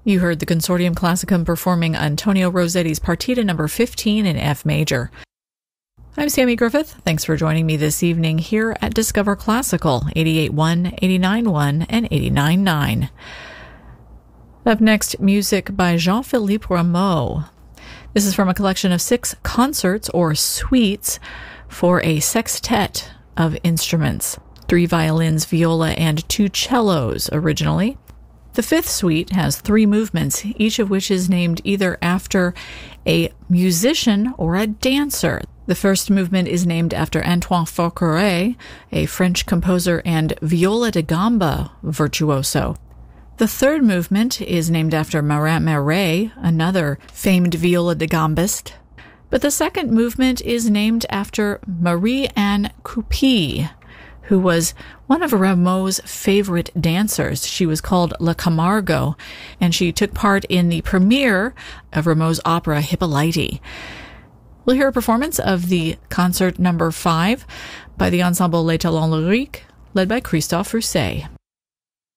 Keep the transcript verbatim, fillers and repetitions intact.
You heard the Consortium Classicum performing Antonio Rossetti's Partita number fifteen in F major. I'm Sammy Griffith. Thanks for joining me this evening here at Discover Classical, eighty-eight point one, eighty-nine point one, and eighty-nine point nine. Up next, music by Jean-Philippe Rameau. This is from a collection of six concerts or suites for a sextet of instruments, three violins, viola, and two cellos originally. The fifth suite has three movements, each of which is named either after a musician or a dancer. The first movement is named after Antoine Forqueray, a French composer and viola da gamba virtuoso. The third movement is named after Marin Marais, another famed viola da gambist. But the second movement is named after Marie-Anne Coupy, who was one of Rameau's favorite dancers. She was called La Camargo, and she took part in the premiere of Rameau's opera Hippolyte. We'll hear a performance of the concert number five by the ensemble Les Talents Lyriques, led by Christophe Rousset.